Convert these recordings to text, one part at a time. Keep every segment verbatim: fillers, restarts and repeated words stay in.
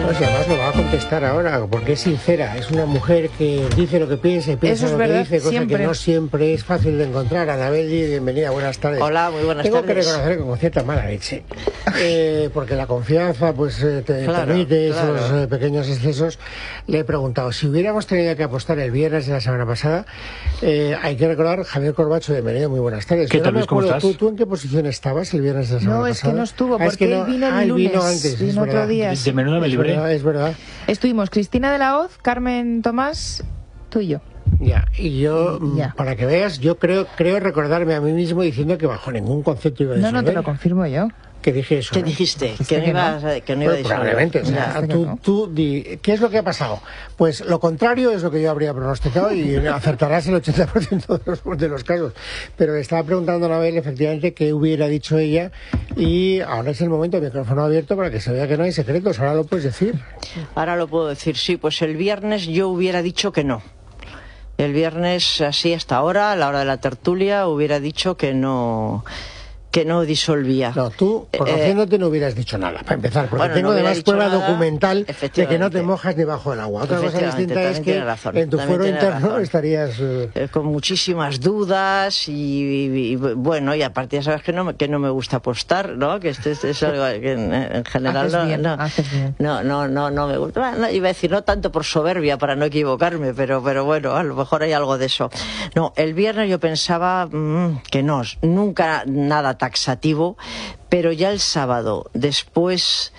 No, si además lo va a contestar ahora, porque es sincera, es una mujer que dice lo que piensa y piensa Eso es lo verdad, que dice, cosa siempre. que no siempre es fácil de encontrar. Anabeli, bienvenida, buenas tardes. Hola, muy buenas Tengo tardes. Tengo que reconocer que con cierta mala leche, eh, porque la confianza pues eh, te Claro, permite claro. esos eh, pequeños excesos. Le he preguntado, si hubiéramos tenido que apostar el viernes de la semana pasada, eh, hay que recordar, Javier Corbacho, bienvenido, muy buenas tardes. ¿Qué Yo tal, no me Luis? ¿Cómo acuerdo, estás? ¿tú, ¿tú en qué posición estabas el viernes de la semana No, pasada? es que no estuvo, Ah, es porque que él vino el ah, él lunes, vino antes, vino es otro verdad. día. De menuda me Es libré. verdad, es verdad. Estuvimos Cristina de la Hoz, Carmen Tomás, tú y yo. Ya, y yo, mm, Ya. para que veas, yo creo creo recordarme a mí mismo diciendo que bajo ningún concepto iba a No, disolver. no, te lo confirmo yo. Que dije eso. ¿Qué ¿no? dijiste? Dijiste Que no que iba, no. a- que no iba a Pues disolver. probablemente, o sea, Ya, tú, que no. tú di, ¿qué es lo que ha pasado? Pues lo contrario es lo que yo habría pronosticado y acertarás el ochenta por ciento de los, de los casos. Pero le estaba preguntando a Anabel efectivamente qué hubiera dicho ella y ahora es el momento, micrófono abierto para que se vea que no hay secretos, ahora lo puedes decir. Ahora lo puedo decir, sí, pues el viernes yo hubiera dicho que no. El viernes, así hasta ahora, a la hora de la tertulia, hubiera dicho que no, que no disolvía. No, tú, conociéndote, no hubieras dicho nada, para empezar, porque bueno, tengo no hubiera además dicho prueba nada, documental de que no te efectivamente. mojas ni bajo el agua. Otra cosa Efectivamente, distinta es también que tiene razón, en tu también fuero tiene interno razón. estarías... eh, Eh, con muchísimas dudas y, y- y, bueno, y aparte ya sabes que no, me- que no me gusta apostar, ¿no? Que esto es, es algo que en, en general Haces no, bien, no, haces bien. no, no, no, no me gusta. Bueno, no, iba a decir, no tanto por soberbia para no equivocarme, pero, pero bueno, a lo mejor hay algo de eso. No, el viernes yo pensaba mm, que no, nunca nada taxativo, pero ya el sábado, después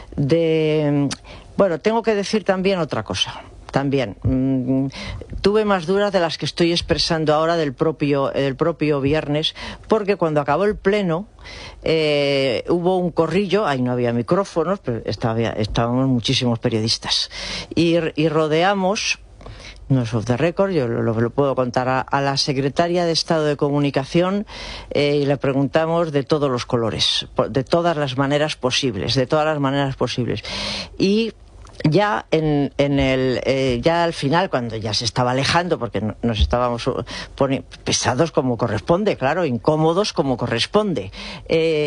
de... Bueno, tengo que decir también otra cosa. También mm, tuve más dudas de las que estoy expresando ahora del propio del propio viernes, porque cuando acabó el pleno eh, hubo un corrillo, ahí no había micrófonos, pero estaba, estábamos muchísimos periodistas y, y rodeamos, no es off the record, yo lo, lo puedo contar, a, a la secretaria de Estado de Comunicación eh, y le preguntamos de todos los colores, de todas las maneras posibles, de todas las maneras posibles. Y ya en, en el eh, ya al final, cuando ya se estaba alejando, porque no, nos estábamos poni- pesados como corresponde, claro, incómodos como corresponde, eh,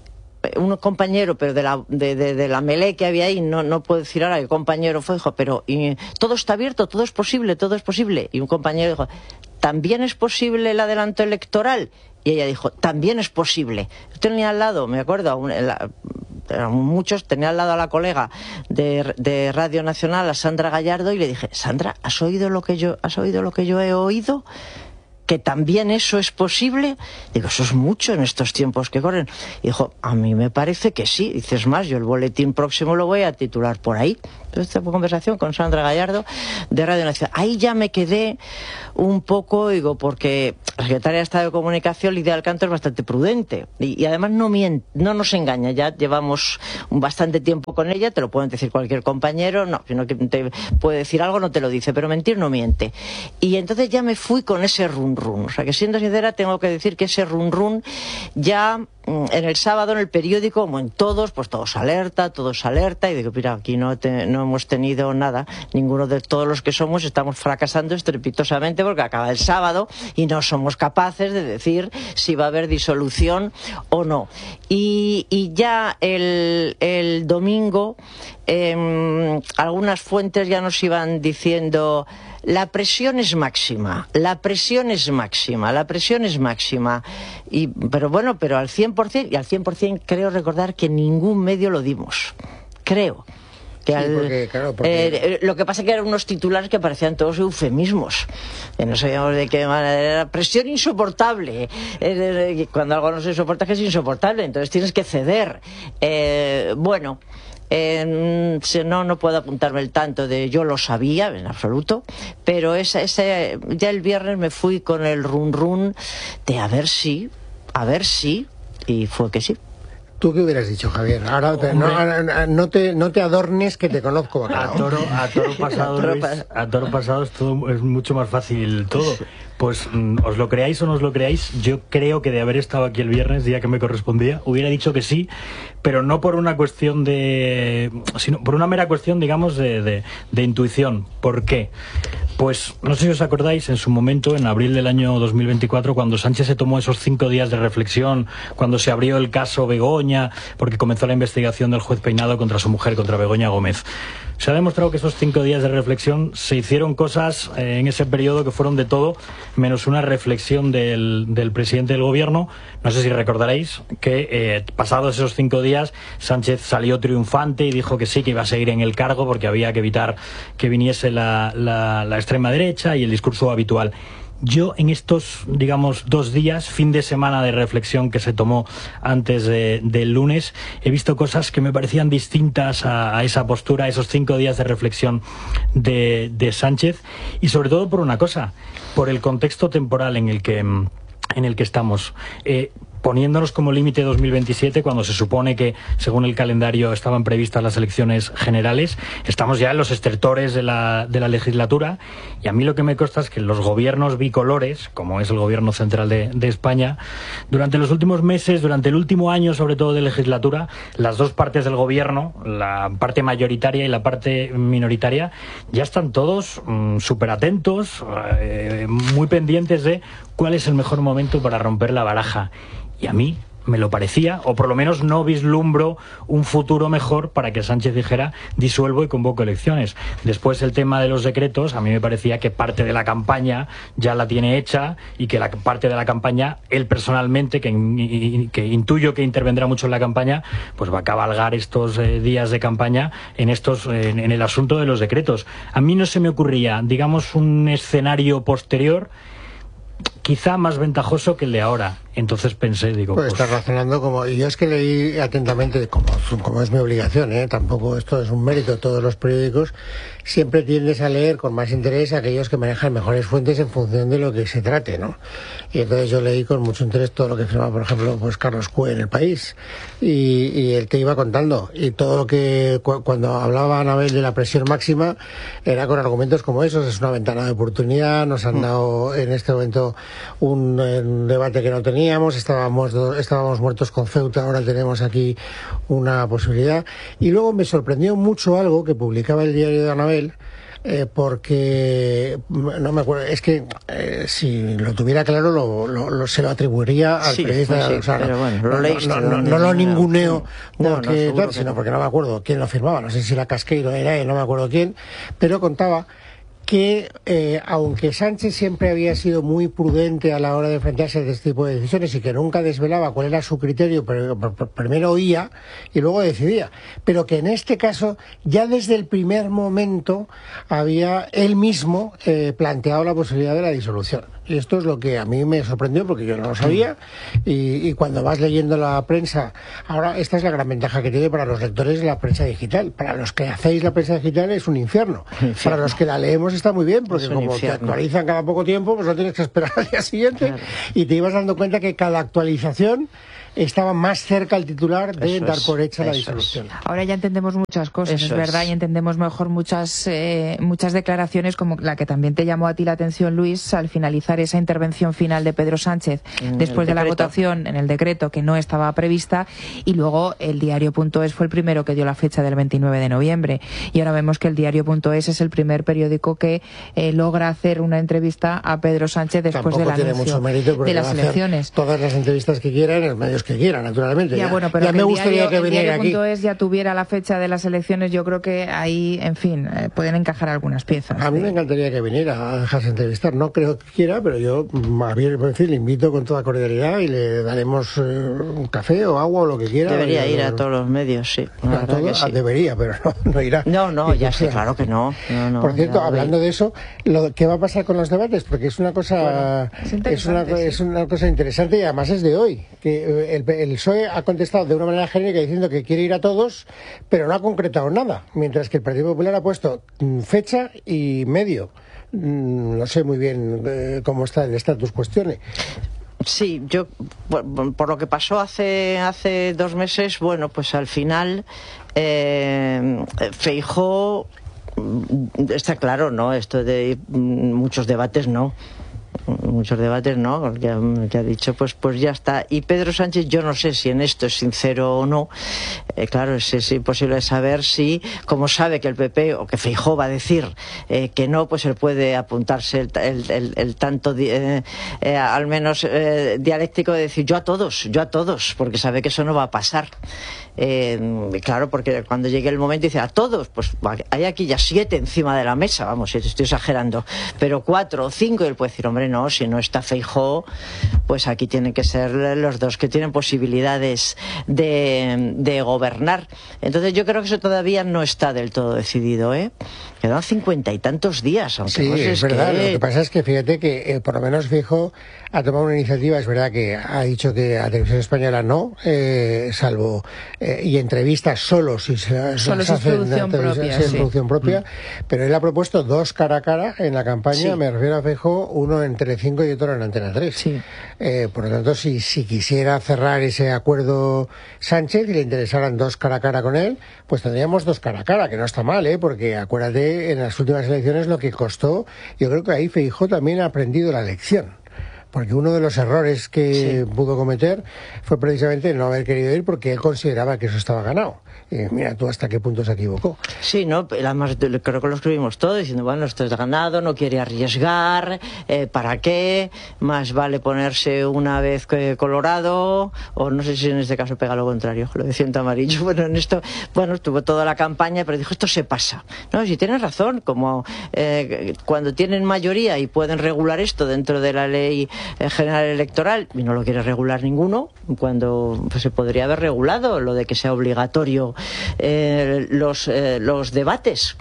un compañero, pero de la, de, de, de la melee que había ahí, no, no puedo decir ahora qué compañero fue, dijo, pero y, todo está abierto, todo es posible, todo es posible. Y un compañero dijo, ¿también es posible el adelanto electoral? Y ella dijo, también es posible. Yo tenía al lado, me acuerdo, a un- la, eran muchos, tenía al lado a la colega de, de Radio Nacional, a Sandra Gallardo, y le dije, Sandra, ¿has oído lo que yo, has oído lo que yo he oído? ¿Que también eso es posible? Digo, eso es mucho en estos tiempos que corren. Y dijo, a mí me parece que sí. Dices más, yo el boletín próximo lo voy a titular por ahí. Entonces, esta fue conversación con Sandra Gallardo de Radio Nacional. Ahí ya me quedé un poco, digo, porque la secretaria de Estado de Comunicación, Lidia Alcántara, es bastante prudente. Y, y además no miente, no nos engaña. Ya llevamos un bastante tiempo con ella, te lo pueden decir cualquier compañero, no, sino que te puede decir algo, no te lo dice, pero mentir no miente. Y entonces ya me fui con ese run run. O sea que, siendo sincera, tengo que decir que ese run run ya mm, en el sábado en el periódico, como en todos, pues todos alerta, todos alerta, y digo, mira, aquí no, te, no hemos tenido nada, ninguno de todos los que somos estamos fracasando estrepitosamente porque acaba el sábado y no somos capaces de decir si va a haber disolución o no. Y, y ya el, el domingo eh, algunas fuentes ya nos iban diciendo, la presión es máxima, la presión es máxima, la presión es máxima. Y, pero bueno, pero al cien por ciento, y al cien por ciento creo recordar que ningún medio lo dimos. Creo. Que Sí, al- porque, claro, porque- eh, lo que pasa es que eran unos titulares que parecían todos eufemismos. Que no sabíamos de qué manera era. Presión insoportable. Eh, cuando algo no se soporta, que es insoportable. Entonces tienes que ceder. Eh, bueno. Eh, no, no puedo apuntarme el tanto de yo lo sabía, en absoluto, pero ese, ese, ya el viernes me fui con el run run de a ver si, a ver si, y fue que sí. ¿Tú qué hubieras dicho, Javier? Ahora te- no, ahora no te, no te adornes, que te conozco, A bacalao. toro, a toro pasado, A toro Luis, pa- a toro pasado es, todo, es mucho más fácil todo, Pues mm, os lo creáis o no os lo creáis, yo creo que de haber estado aquí el viernes, día que me correspondía, hubiera dicho que sí, pero no por una cuestión de... sino por una mera cuestión, digamos, de, de, de intuición. ¿Por qué? Pues no sé si os acordáis, en su momento, en abril del año dos mil veinticuatro, cuando Sánchez se tomó esos cinco días de reflexión, cuando se abrió el caso Begoña, porque comenzó la investigación del juez Peinado contra su mujer, contra Begoña Gómez. Se ha demostrado que esos cinco días de reflexión se hicieron cosas eh, en ese periodo que fueron de todo, menos una reflexión del, del presidente del gobierno. No sé si recordaréis que eh, pasados esos cinco días Sánchez salió triunfante y dijo que sí, que iba a seguir en el cargo porque había que evitar que viniese la, la, la extrema derecha y el discurso habitual. Yo en estos, digamos, dos días, fin de semana de reflexión que se tomó antes de, del lunes, he visto cosas que me parecían distintas a, a esa postura, a esos cinco días de reflexión de, de Sánchez, y sobre todo por una cosa, por el contexto temporal en el que, en el que estamos. Eh, poniéndonos como límite dos mil veintisiete, cuando se supone que, según el calendario, estaban previstas las elecciones generales, estamos ya en los estertores de la, de la legislatura, y a mí lo que me consta es que los gobiernos bicolores, como es el gobierno central de, de España, durante los últimos meses, durante el último año, sobre todo de legislatura, las dos partes del gobierno, la parte mayoritaria y la parte minoritaria, ya están todos mmm, súper atentos, eh, muy pendientes de cuál es el mejor momento para romper la baraja. Y a mí me lo parecía, o por lo menos no vislumbro un futuro mejor para que Sánchez dijera disuelvo y convoco elecciones. Después el tema de los decretos, a mí me parecía que parte de la campaña ya la tiene hecha y que la parte de la campaña, él personalmente, que, que intuyo que intervendrá mucho en la campaña, pues va a cabalgar estos eh, días de campaña en, estos, en, en el asunto de los decretos. A mí no se me ocurría, digamos, un escenario posterior quizá más ventajoso que el de ahora. Entonces pensé, digo... Pues, pues estás razonando como... Y yo es que leí atentamente, como, como es mi obligación, ¿eh? Tampoco esto es un mérito, todos los periódicos, siempre tiendes a leer con más interés a aquellos que manejan mejores fuentes en función de lo que se trate, ¿no? Y entonces yo leí con mucho interés todo lo que firmaba, por ejemplo, pues Carlos Cue en El País, y, y él te iba contando, y todo lo que... Cu cuando hablaba Anabel de la presión máxima, era con argumentos como esos, es una ventana de oportunidad, nos han dado en este momento un, un debate que no tenía, Estábamos, estábamos muertos con Ceuta, ahora tenemos aquí una posibilidad. Y luego me sorprendió mucho algo que publicaba el diario de Anabel, eh, porque no me acuerdo, es que eh, si lo tuviera claro lo, lo, lo se lo atribuiría al sí, periodista, sí, o sea, pero bueno, lo leíste, no, no, no, no lo ninguneo porque, no, tal, sino no. porque no me acuerdo quién lo firmaba, no sé si era Casqueiro, era él, no me acuerdo quién, pero contaba que eh, aunque Sánchez siempre había sido muy prudente a la hora de enfrentarse a este tipo de decisiones y que nunca desvelaba cuál era su criterio, pero primero oía y luego decidía, pero que en este caso ya desde el primer momento había él mismo eh, planteado la posibilidad de la disolución. Y esto es lo que a mí me sorprendió porque yo no lo sabía, y, y cuando vas leyendo la prensa, ahora esta es la gran ventaja que tiene para los lectores de la prensa digital. Para los que hacéis la prensa digital es un infierno. infierno. Para los que la leemos está muy bien, porque como infierno. Te actualizan cada poco tiempo, pues no tienes que esperar al día siguiente, claro. Y te ibas dando cuenta que cada actualización estaba más cerca el titular de eso dar por hecha es, la disolución. Es. Ahora ya entendemos muchas cosas, eso es verdad, es. Y entendemos mejor muchas eh, muchas declaraciones, como la que también te llamó a ti la atención, Luis, al finalizar esa intervención final de Pedro Sánchez, en después de la votación en el decreto que no estaba prevista, y luego el diario.es fue el primero que dio la fecha del veintinueve de noviembre, y ahora vemos que el diario.es es el primer periódico que eh, logra hacer una entrevista a Pedro Sánchez después Tampoco del tiene anuncio mucho mérito de las elecciones. Todas las entrevistas que quieran en los medios que quiera, naturalmente. Ya, ya, bueno, pero ya que me el gustaría diario, que viniera aquí. Es ya tuviera la fecha de las elecciones, yo creo que ahí, en fin, eh, pueden encajar algunas piezas. A mí de... me encantaría que viniera a dejarse entrevistar. No creo que quiera, pero yo, a bien, en fin, le invito con toda cordialidad y le daremos eh, un café o agua o lo que quiera. Debería y, ir no, a todos los medios, sí. A todo, sí. Debería, pero no, no irá. No, no, ya sé, claro que no. no, no Por cierto, hablando de eso, lo, ¿qué va a pasar con los debates? Porque es una cosa, bueno, es, es, una, sí. es una cosa interesante y además es de hoy. Que el, el P S O E ha contestado de una manera genérica diciendo que quiere ir a todos, pero no ha concretado nada, mientras que el Partido Popular ha puesto fecha y medio. No sé muy bien eh, cómo está el estatus cuestione. Sí, yo por, por lo que pasó hace hace dos meses, bueno, pues al final eh, Feijóo está claro, ¿no? Esto de muchos debates, no. muchos debates, ¿no? Que ha, que ha dicho, pues pues ya está. Y Pedro Sánchez, yo no sé si en esto es sincero o no. Eh, claro, es, es imposible saber si, como sabe que el P P o que Feijóo va a decir eh, que no, pues él puede apuntarse el, el, el, el tanto, eh, eh, al menos eh, dialéctico de decir yo a todos, yo a todos, porque sabe que eso no va a pasar. Eh, claro, porque cuando llegue el momento dice a todos, pues hay aquí ya siete encima de la mesa, vamos, estoy exagerando, pero cuatro o cinco, y él puede decir, hombre, no, si no está Feijóo, pues aquí tienen que ser los dos que tienen posibilidades de, de gobernar. Entonces yo creo que eso todavía no está del todo decidido, ¿eh? Quedan cincuenta y tantos días, aunque sí, no sé, es verdad. que... Lo que pasa es que fíjate que eh, por lo menos Feijóo ha tomado una iniciativa. Es verdad que ha dicho que a Televisión Española no, eh, salvo eh, y entrevistas solo si se, solo se si es producción propia, si es sí. producción propia, mm. pero él ha propuesto dos cara a cara en la campaña. Sí. Me refiero a Feijóo, uno en Telecinco y otro en Antena tres. Sí. Eh, por lo tanto, si, si quisiera cerrar ese acuerdo Sánchez y le interesaran dos cara a cara con él, pues tendríamos dos cara a cara, que no está mal, ¿eh? Porque acuérdate, en las últimas elecciones lo que costó, yo creo que ahí Feijóo también ha aprendido la lección. Porque uno de los errores que sí. pudo cometer fue precisamente no haber querido ir porque él consideraba que eso estaba ganado. Y mira tú hasta qué punto se equivocó. Sí, no, además creo que lo escribimos todo diciendo, bueno, esto es ganado, no quiere arriesgar, eh, ¿para qué? Más vale ponerse una vez que colorado, o no sé si en este caso pega lo contrario, lo de ciento amarillo. Bueno, en esto, bueno, estuvo toda la campaña, pero dijo, esto se pasa. No, si tienes razón, como eh, cuando tienen mayoría y pueden regular esto dentro de la ley general electoral, y no lo quiere regular ninguno, cuando pues, se podría haber regulado lo de que sea obligatorio eh, los, eh, los debates,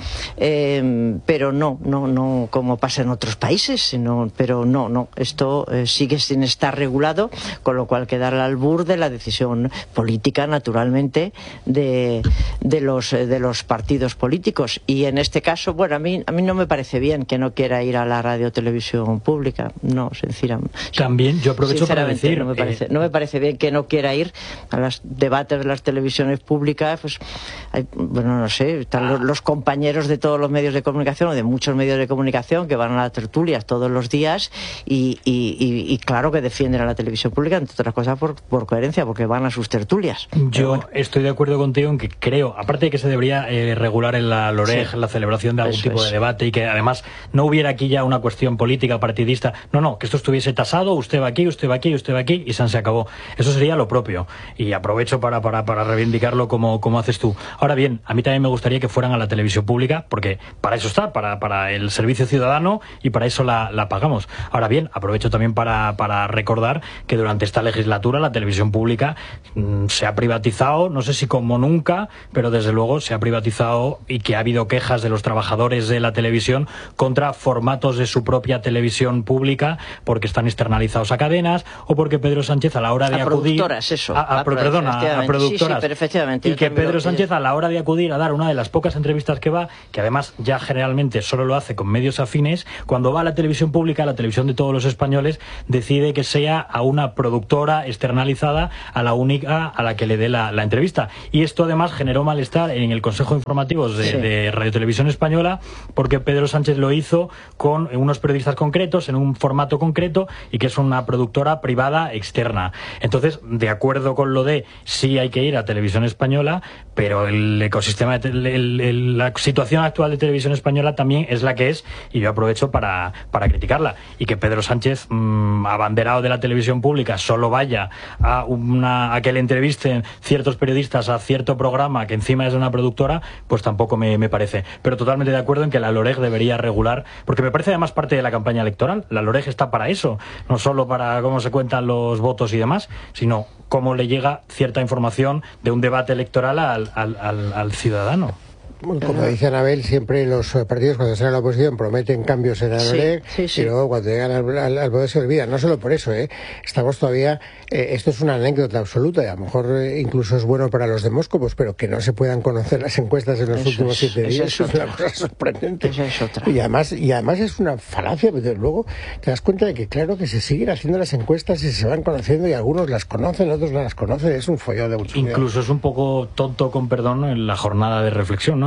eh, pero no, no, no como pasa en otros países, sino, pero no, no, esto eh, sigue sin estar regulado, con lo cual queda al albur de la decisión política, naturalmente, de, de los de los partidos políticos. Y en este caso, bueno, a mí a mí no me parece bien que no quiera ir a la radio televisión pública, no, sinceramente. También yo aprovecho para decir, no me parece, eh... no me parece bien que no quiera ir a los debates de las televisiones públicas. Pues hay, bueno, no sé, están los, los compañeros de todos los medios de comunicación o de muchos medios de comunicación que van a las tertulias todos los días y, y, y, y claro que defienden a la televisión pública, entre otras cosas por, por coherencia, porque van a sus tertulias. Yo bueno. estoy de acuerdo contigo en que creo, aparte de que se debería eh, regular en la LOREG sí. la celebración de algún Eso tipo es. de debate y que además no hubiera aquí ya una cuestión política partidista, no, no, que esto estuviese tasado, usted va aquí, usted va aquí, usted va aquí y se acabó. Eso sería lo propio y aprovecho para, para, para reivindicarlo como, como haces tú. Ahora bien, a mí también me gustaría que fueran a la televisión pública porque para eso está, para, para el servicio ciudadano y para eso la, la pagamos. Ahora bien, aprovecho también para, para recordar que durante esta legislatura la televisión pública mmm, se ha privatizado, no sé si como nunca, pero desde luego se ha privatizado y que ha habido quejas de los trabajadores de la televisión contra formatos de su propia televisión pública porque están externalizados a cadenas o porque Pedro Sánchez a la hora de a acudir productoras, eso, a, a, a, perdón, a, a productoras sí, sí, efectivamente, y que Pedro Sánchez a la hora de acudir a dar una de las pocas entrevistas que va, que además ya generalmente solo lo hace con medios afines, cuando va a la televisión pública, la televisión de todos los españoles, decide que sea a una productora externalizada, a la única a la que le dé la, la entrevista. Y esto además generó malestar en el Consejo de Informativos de, sí. de Radio Televisión Española, porque Pedro Sánchez lo hizo con unos periodistas concretos, en un formato concreto, y que es una productora privada externa. Entonces, de acuerdo con lo de sí hay que ir a Televisión Española, pero el ecosistema, el, el, el, la situación actual de Televisión Española también es la que es, y yo aprovecho para, para criticarla. Y que Pedro Sánchez, mmm, abanderado de la televisión pública, solo vaya a, una, a que le entrevisten ciertos periodistas a cierto programa que encima es de una productora, pues tampoco me, me parece. Pero totalmente de acuerdo en que la LOREG debería regular, porque me parece además parte de la campaña electoral. La LOREG está para eso, no solo para cómo se cuentan los votos y demás, sino cómo le llega cierta información de un debate electoral al, al, al, al ciudadano. Como dice Anabel, siempre los partidos cuando salen a la oposición prometen cambios en la LOREG sí, sí, sí. y luego cuando llegan al, al, al poder se olvidan. No solo por eso, ¿eh? Estamos todavía, eh, esto es una anécdota absoluta y a lo mejor eh, incluso es bueno para los demóscopos, pero que no se puedan conocer las encuestas en los eso últimos es, siete días es, es una cosa sorprendente. Es otra. Y además, y además es una falacia, pero desde luego te das cuenta de que claro que se siguen haciendo las encuestas y se van conociendo y algunos las conocen, otros no las conocen, es un follón de mucho. Incluso es un poco tonto, con perdón, en la jornada de reflexión, ¿no?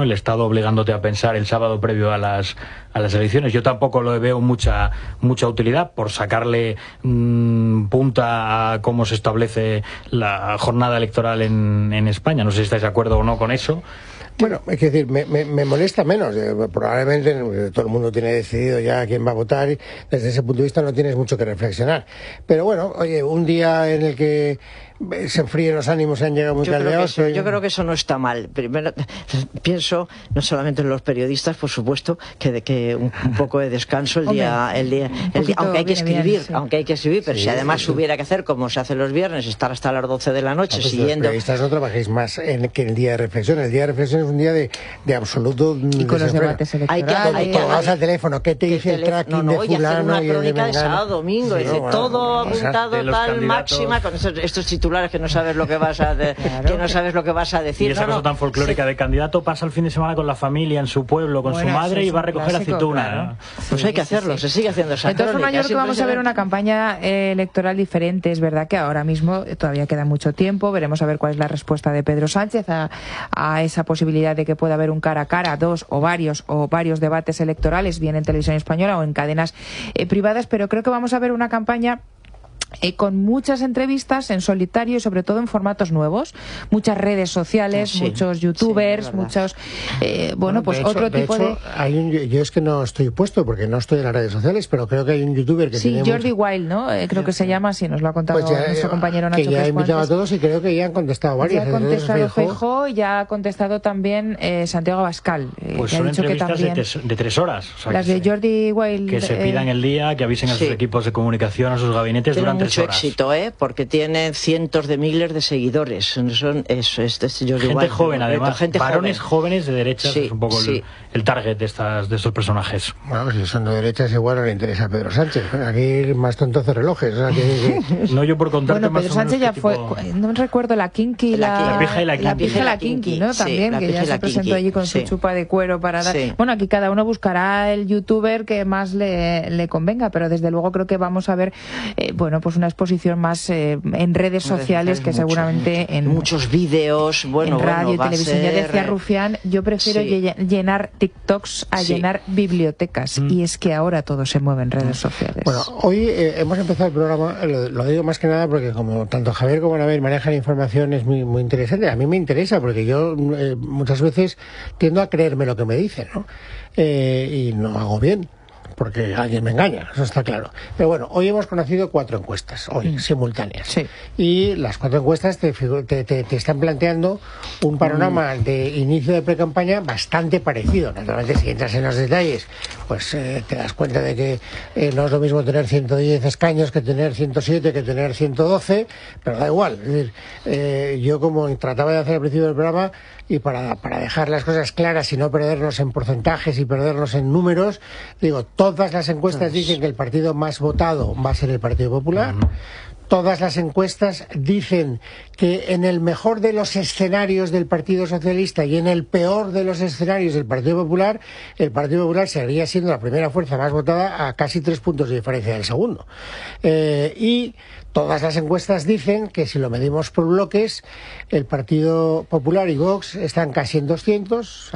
El Estado obligándote a pensar el sábado previo a las a las elecciones. Yo tampoco lo veo mucha mucha utilidad por sacarle mmm, punta a cómo se establece la jornada electoral en, en España. No sé si estáis de acuerdo o no con eso. Bueno, es decir, me, me, me molesta menos. Eh, probablemente eh, todo el mundo tiene decidido ya quién va a votar y desde ese punto de vista no tienes mucho que reflexionar. Pero bueno, oye, un día en el que se enfríen los ánimos, se han llegado muy yo creo, caldeados. que eso, yo creo que eso no está mal. Primero, pienso, no solamente en los periodistas, por supuesto, que de que un, un poco de descanso el día, el día, el día aunque hay que escribir, bien, sí. aunque hay que escribir, pero sí, si además sí. hubiera que hacer como se hace los viernes, estar hasta las doce de la noche no, pues siguiendo. Los periodistas no trabajéis más en, que en el día de reflexión. El día de reflexión es un día de, de absoluto. Y con los debates electorales. Hay que, hay que, vas al teléfono, ¿qué te dice el tracking no, no, de fulano? Y una crónica de, de sábado, domingo, sí, dice no, todo bueno, apuntado, tal, máxima, con estos, estos titulares que no sabes lo que vas a de, claro, que no sabes lo que vas a decir. Y esa no, cosa no. tan folclórica sí. de candidato pasa el fin de semana con la familia en su pueblo, con bueno, su madre y va a recoger clásico, aceituna. Claro. ¿no? Pues sí, hay que hacerlo, sí, sí. se sigue haciendo esa De todas formas, yo creo que vamos a ver una campaña eh, electoral diferente. Es verdad que ahora mismo todavía queda mucho tiempo. Veremos a ver cuál es la respuesta de Pedro Sánchez a, a esa posibilidad de que pueda haber un cara a cara, dos o varios o varios debates electorales, bien en televisión española o en cadenas eh, privadas. Pero creo que vamos a ver una campaña Eh, con muchas entrevistas en solitario y sobre todo en formatos nuevos, muchas redes sociales, sí, muchos youtubers, sí, muchos eh, bueno, bueno pues hecho, otro de tipo hecho, de hay un, yo es que no estoy puesto porque no estoy en las redes sociales, pero creo que hay un youtuber que sí, tiene Jordi mucho... Wild, ¿no? Eh, creo que se llama así, nos lo ha contado pues ya, nuestro compañero Nacho que ya ha invitado antes. a todos y creo que ya han contestado varios. Ya ha contestado Feijóo y ya ha contestado también eh, Santiago Abascal, eh, pues que son ha dicho que también de, tres, de tres horas, o sea, las de Jordi Wild que se pidan eh, el día, que avisen a sus sí. equipos de comunicación, a sus gabinetes Tiene durante mucho tres horas. éxito, ¿eh? Porque tiene cientos de miles de seguidores. Son eso, este, este Jordi gente Wild, joven, además, gente varones joven. jóvenes de derechas, sí, es un poco sí. el, el target de estas de estos personajes. Bueno, si son de derechas igual no le interesa a Pedro Sánchez. Aquí más tonto hace relojes. O sea, que, que... No, yo por contarte bueno, más Pedro o menos Sánchez ya tipo... fue, no recuerdo, la Kinky, la, la, la pija y la Kinky, la pija y la Kinky, ¿no? También, sí, que ya se presentó allí con sí. su chupa de cuero para dar... Sí. Bueno, aquí cada uno buscará el youtuber que más le, le convenga, pero desde luego creo que vamos a ver, eh, bueno, pues una exposición más eh, en redes sociales que mucho, seguramente mucho. en muchos vídeos, bueno, en radio bueno, y televisión. ser... Ya decía Rufián, yo prefiero sí. llenar TikToks a sí. llenar bibliotecas mm. y es que ahora todo se mueve en redes sociales. Bueno, hoy eh, hemos empezado el programa, lo, lo digo más que nada porque como tanto Javier como Anabel manejan información es muy, muy interesante. A mí me interesa porque yo eh, muchas veces tiendo a creerme lo que me dicen, ¿no? Eh, y no hago bien, porque alguien me engaña, eso está claro. Pero bueno, hoy hemos conocido cuatro encuestas, hoy, mm. simultáneas. Sí. Y las cuatro encuestas te, te, te, te están planteando un panorama mm. de inicio de pre-campaña bastante parecido. Naturalmente, si entras en los detalles, pues eh, te das cuenta de que eh, no es lo mismo tener ciento diez escaños que tener ciento siete, que tener ciento doce, pero da igual. Es decir, eh, yo como trataba de hacer al principio del programa, y para, para dejar las cosas claras y no perdernos en porcentajes y perdernos en números, digo, todas las encuestas dicen que el partido más votado va a ser el Partido Popular. Uh-huh. Todas las encuestas dicen que en el mejor de los escenarios del Partido Socialista y en el peor de los escenarios del Partido Popular, el Partido Popular seguiría siendo la primera fuerza más votada a casi tres puntos de diferencia del segundo. Eh, y todas las encuestas dicen que si lo medimos por bloques, el Partido Popular y Vox están casi en doscientos,